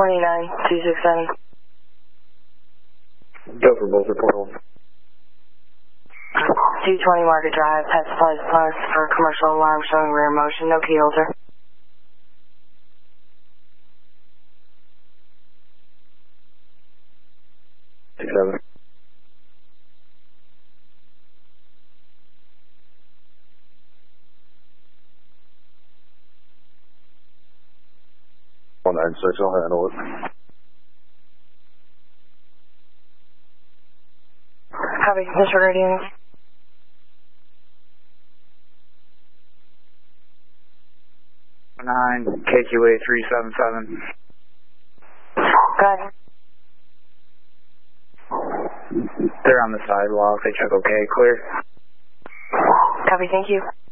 29267. Go for both reportables. 220 Market Drive, pet supplies plus for commercial alarm showing rear motion, no key holder. Seven. On 96, I'll handle it. Copy, disregarding. Nine KQA 377. Got it. They're on the sidewalk. They check okay. Clear. Copy, thank you.